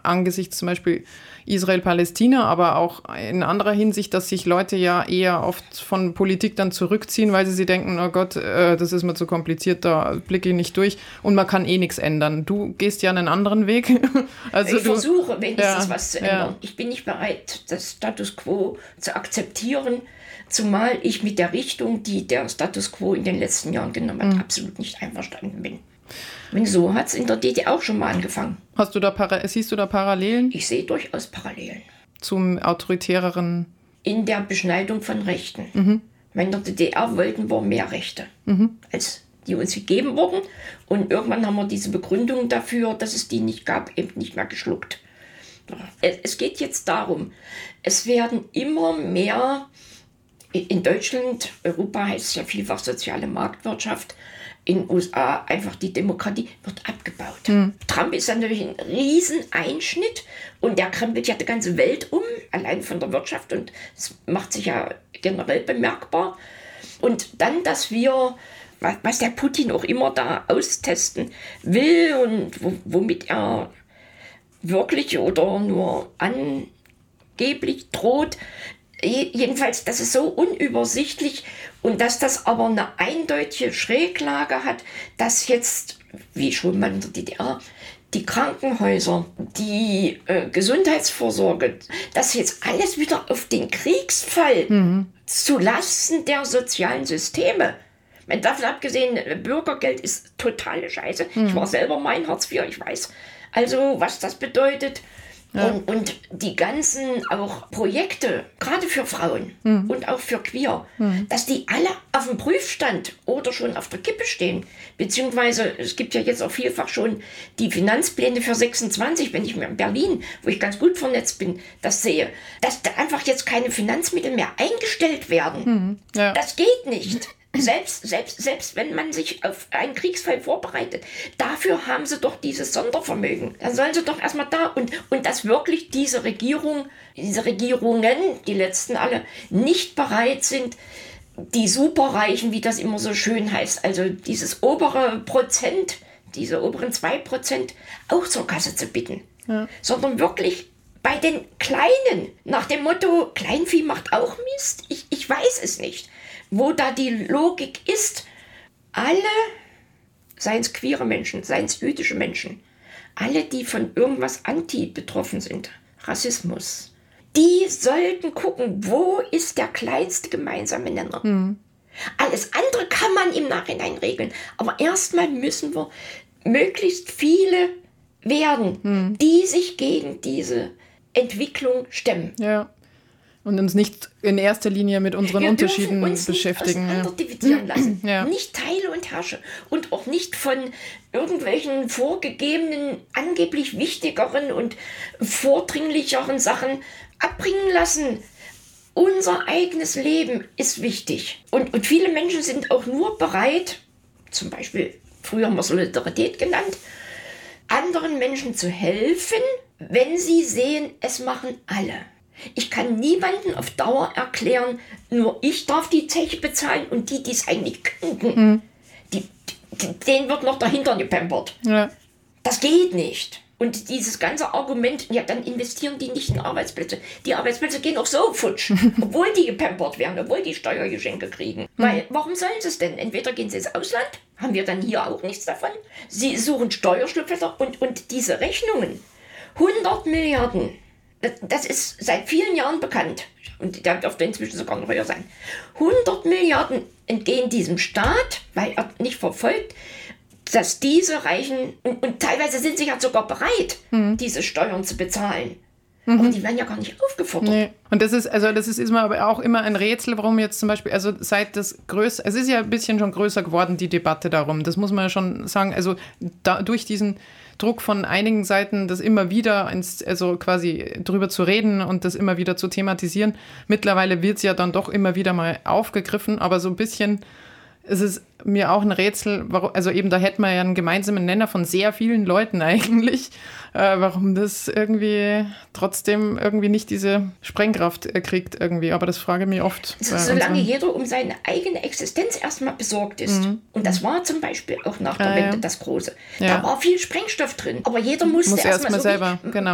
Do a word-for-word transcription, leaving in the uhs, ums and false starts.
angesichts zum Beispiel Israel-Palästina, aber auch in anderer Hinsicht, dass sich Leute ja eher oft von Politik dann zurückziehen, weil sie sich denken, oh Gott, äh, das ist mir zu kompliziert, da blicke ich nicht durch und man kann eh nichts ändern. Du gehst ja einen anderen Weg. also ich du, versuche wenigstens ja, was zu ändern. Ja. Ich bin nicht bereit, das Status Quo zu akzeptieren, zumal ich mit der Richtung, die der Status Quo in den letzten Jahren genommen hat, mhm. absolut nicht einverstanden bin. Und so hat es in der D D R auch schon mal angefangen. Hast du da para- siehst du da Parallelen? Ich sehe durchaus Parallelen. Zum autoritäreren? In der Beschneidung von Rechten. Mhm. In der D D R wollten wir mehr Rechte, mhm. als die uns gegeben wurden. Und irgendwann haben wir diese Begründung dafür, dass es die nicht gab, eben nicht mehr geschluckt. Es geht jetzt darum, es werden immer mehr, in Deutschland, Europa heißt es ja vielfach soziale Marktwirtschaft, in den U S A einfach die Demokratie wird abgebaut. Mhm. Trump ist natürlich ein Rieseneinschnitt und der krempelt ja die ganze Welt um, allein von der Wirtschaft, und das macht sich ja generell bemerkbar. Und dann, dass wir, was der Putin auch immer da austesten will und womit er wirklich oder nur angeblich droht, jedenfalls, das ist so unübersichtlich, und dass das aber eine eindeutige Schräglage hat, dass jetzt, wie schon mal in der D D R, die Krankenhäuser, die äh, Gesundheitsvorsorge, dass jetzt alles wieder auf den Kriegsfall mhm. zulasten der sozialen Systeme. Man davon abgesehen, Bürgergeld ist totale Scheiße. Mhm. Ich war selber mein Hartz vier, ich weiß also, was das bedeutet. Ja. Und, und die ganzen auch Projekte, gerade für Frauen mhm. und auch für Queer, mhm. dass die alle auf dem Prüfstand oder schon auf der Kippe stehen. Beziehungsweise, es gibt ja jetzt auch vielfach schon die Finanzpläne für sechsundzwanzig, wenn ich mir in Berlin, wo ich ganz gut vernetzt bin, das sehe, dass da einfach jetzt keine Finanzmittel mehr eingestellt werden. Mhm. Ja. Das geht nicht. Selbst, selbst, selbst wenn man sich auf einen Kriegsfall vorbereitet, dafür haben sie doch dieses Sondervermögen. Dann sollen sie doch erstmal da, und, und dass wirklich diese Regierung, diese Regierungen, die letzten alle, nicht bereit sind, die Superreichen, wie das immer so schön heißt, also dieses obere Prozent, diese oberen zwei Prozent auch zur Kasse zu bitten. Ja. Sondern wirklich bei den Kleinen, nach dem Motto, Kleinvieh macht auch Mist, ich, ich weiß es nicht. Wo da die Logik ist, alle, seien es queere Menschen, seien es jüdische Menschen, alle, die von irgendwas anti betroffen sind, Rassismus, die sollten gucken, wo ist der kleinste gemeinsame Nenner. Hm. Alles andere kann man im Nachhinein regeln, aber erstmal müssen wir möglichst viele werden, hm. die sich gegen diese Entwicklung stemmen. Ja. Und uns nicht in erster Linie mit unseren Wir Unterschieden uns beschäftigen. Nicht auseinander dividieren lassen. Ja. Nicht teile und herrsche. Und auch nicht von irgendwelchen vorgegebenen, angeblich wichtigeren und vordringlicheren Sachen abbringen lassen. Unser eigenes Leben ist wichtig. Und, und viele Menschen sind auch nur bereit, zum Beispiel, früher haben wir Solidarität genannt, anderen Menschen zu helfen, wenn sie sehen, es machen alle. Ich kann niemandem auf Dauer erklären, nur ich darf die Zeche bezahlen und die, die es eigentlich könnten, hm. die, die, denen wird noch dahinter gepampert. Ja. Das geht nicht. Und dieses ganze Argument, ja, dann investieren die nicht in Arbeitsplätze. Die Arbeitsplätze gehen auch so futsch, obwohl die gepampert werden, obwohl die Steuergeschenke kriegen. Hm. Weil, warum sollen sie es denn? Entweder gehen sie ins Ausland, haben wir dann hier auch nichts davon. Sie suchen Steuerschlupflöcher und, und diese Rechnungen, hundert Milliarden, das ist seit vielen Jahren bekannt. Und der dürfte inzwischen sogar noch höher sein. hundert Milliarden entgehen diesem Staat, weil er nicht verfolgt, dass diese Reichen, und, und teilweise sind sie ja sogar bereit, mhm. diese Steuern zu bezahlen. Mhm. Aber die werden ja gar nicht aufgefordert. Nee. Und das ist, also das ist, ist mir aber auch immer ein Rätsel, warum jetzt zum Beispiel, also seit das größer, es ist ja ein bisschen schon größer geworden, die Debatte darum. Das muss man ja schon sagen. Also da, durch diesen Druck von einigen Seiten, das immer wieder, ins, also quasi drüber zu reden und das immer wieder zu thematisieren. Mittlerweile wird es ja dann doch immer wieder mal aufgegriffen, aber so ein bisschen ist es mir auch ein Rätsel, warum, also eben da hätten wir ja einen gemeinsamen Nenner von sehr vielen Leuten eigentlich, äh, warum das irgendwie trotzdem irgendwie nicht diese Sprengkraft äh, kriegt irgendwie, aber das frage ich mich oft. Solange jeder um seine eigene Existenz erstmal besorgt ist, mhm. und das war zum Beispiel auch nach der ah, Wende ja. das Große, ja. da war viel Sprengstoff drin, aber jeder musste Muss erstmal erst so selber, genau.